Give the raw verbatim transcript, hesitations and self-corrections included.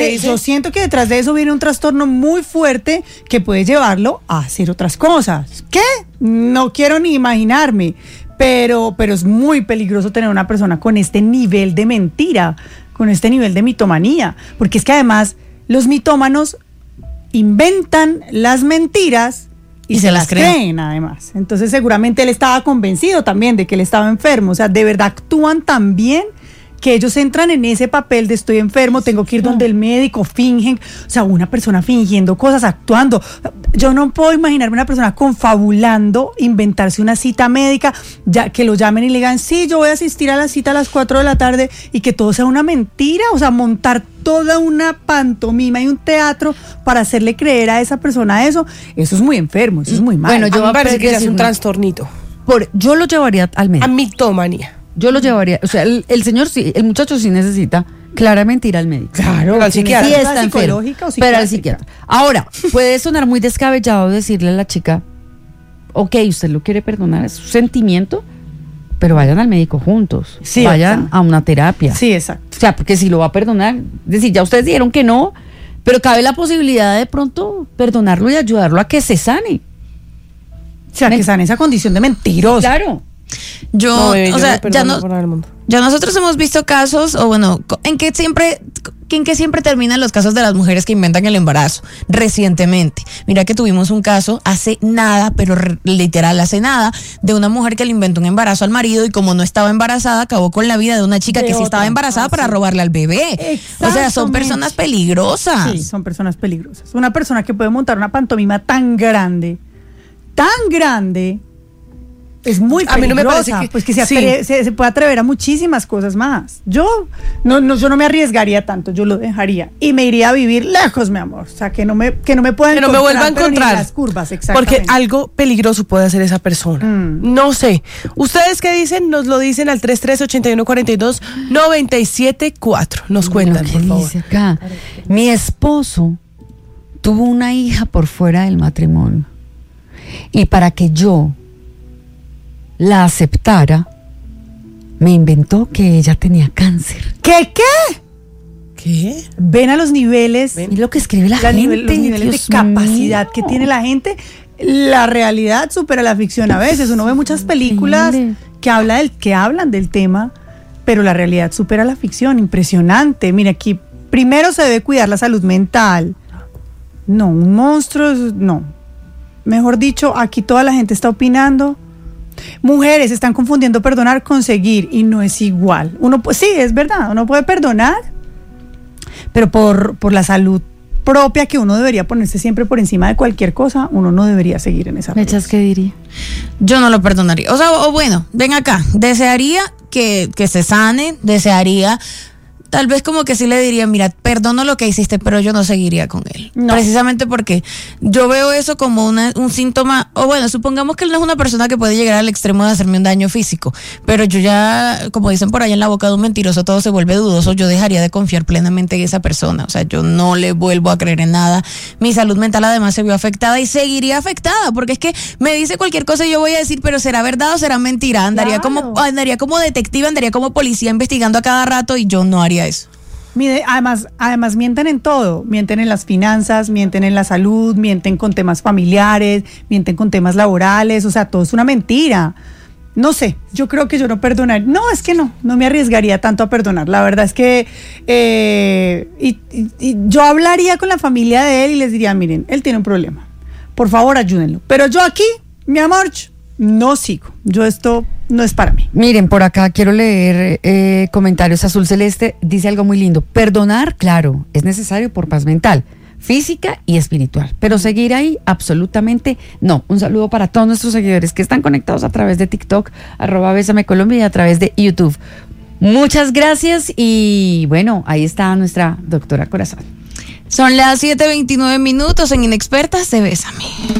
Yo siento que detrás de eso viene un trastorno muy fuerte que puede llevarlo a hacer otras cosas. ¿Qué? No quiero ni imaginarme, pero, pero es muy peligroso tener una persona con este nivel de mentira, con este nivel de mitomanía, porque es que además los mitómanos inventan las mentiras y, y se, se las creen. creen además. Entonces seguramente él estaba convencido también de que él estaba enfermo, o sea, de verdad actúan tan bien que ellos entran en ese papel de estoy enfermo, tengo que ir donde el médico, fingen, o sea, una persona fingiendo cosas, actuando. Yo no puedo imaginarme una persona confabulando, inventarse una cita médica, ya que lo llamen y le digan, sí, yo voy a asistir a la cita a las cuatro de la tarde y que todo sea una mentira, o sea, montar toda una pantomima y un teatro para hacerle creer a esa persona eso, eso es muy enfermo, eso es muy malo. Bueno, yo a mí me parece que es un trastornito. Por, yo lo llevaría al médico. A mitomanía. Yo lo llevaría, o sea, el, el señor sí, el muchacho sí necesita claramente ir al médico. Claro, al psiquiatra. Sí está enfermo, pero al psiquiatra. Ahora, puede sonar muy descabellado decirle a la chica, ok, usted lo quiere perdonar, es su sentimiento, pero vayan al médico juntos, sí, vayan exacto. a una terapia. Sí, exacto. O sea, porque si lo va a perdonar, es decir, ya ustedes dijeron que no, pero cabe la posibilidad de pronto perdonarlo y ayudarlo a que se sane. O sea, que sane esa condición de mentiroso. Claro. Yo, No, bebé, o yo sea, no ya, perdono no, por nada del mundo. ya nosotros hemos visto casos, o bueno, en que siempre, en que siempre terminan los casos de las mujeres que inventan el embarazo, recientemente. Mira que tuvimos un caso hace nada, pero re, literal hace nada, de una mujer que le inventó un embarazo al marido y como no estaba embarazada, acabó con la vida de una chica De que sí otra. estaba embarazada Ah, para sí. robarle al bebé. O sea, son personas peligrosas. Sí, son personas peligrosas. Una persona que puede montar una pantomima tan grande, tan grande, es muy peligrosa. A mí no me parece que, pues que se, sí. atre- se, se puede atrever a muchísimas cosas más. Yo no, no, yo no me arriesgaría tanto, yo lo dejaría y me iría a vivir lejos, mi amor. O sea, que no me, que no me puedan Que no me vuelva a pero ni en encontrar. las curvas, exactamente. Porque algo peligroso puede hacer esa persona. Mm. No sé. ¿Ustedes qué dicen? Nos lo dicen al tres tres ocho uno cuatro dos nueve siete cuatro. Nos cuentan, ¿Qué por favor. dice acá? Mi esposo tuvo una hija por fuera del matrimonio y para que yo la aceptara, me inventó que ella tenía cáncer. ¿Qué, qué? ¿Qué? Ven a los niveles, Y lo que escribe la, la gente, nivel- los niveles Dios de capacidad mío. que tiene la gente. La realidad supera la ficción a veces. Uno ve muchas películas Increíble. que, habla del, que hablan del tema, pero la realidad supera la ficción. Impresionante. Mira, aquí primero se debe cuidar la salud mental. No, un monstruo, es- no. Mejor dicho, aquí toda la gente está opinando. Mujeres están confundiendo perdonar con seguir y no es igual. Uno, pues sí, es verdad, uno puede perdonar, pero por, por la salud propia que uno debería ponerse siempre por encima de cualquier cosa, uno no debería seguir en esa ¿Mechas qué diría? Yo no lo perdonaría. O sea, o bueno, ven acá. Desearía que, que se sane, desearía, tal vez como que sí le diría, mira, perdono lo que hiciste, pero yo no seguiría con él. No. Precisamente porque yo veo eso como una, un síntoma, o bueno, supongamos que él no es una persona que puede llegar al extremo de hacerme un daño físico, pero yo ya, como dicen por ahí, en la boca de un mentiroso todo se vuelve dudoso, yo dejaría de confiar plenamente en esa persona. O sea, yo no le vuelvo a creer en nada. Mi salud mental además se vio afectada y seguiría afectada, porque es que me dice cualquier cosa y yo voy a decir, pero ¿será verdad o será mentira? Andaría Claro. como, andaría como detective, andaría como policía investigando a cada rato y yo no haría eso. Mire, además, además mienten en todo, mienten en las finanzas, mienten en la salud, mienten con temas familiares, mienten con temas laborales, o sea, todo es una mentira. No sé, yo creo que yo no perdonaría, no, es que no, no me arriesgaría tanto a perdonar, la verdad es que eh, y, y- y yo hablaría con la familia de él y les diría, miren, él tiene un problema, por favor ayúdenlo, pero yo aquí, mi amor, no sigo, yo esto no es para mí. Miren, por acá quiero leer eh, comentarios. Azul Celeste dice algo muy lindo. Perdonar, claro, es necesario por paz mental, física y espiritual, pero seguir ahí, absolutamente no. Un saludo para todos nuestros seguidores que están conectados a través de TikTok, arroba Bésame Colombia, y a través de YouTube. Muchas gracias y bueno, ahí está nuestra doctora Corazón. Son las siete veintinueve minutos en Inexpertas de Bésame.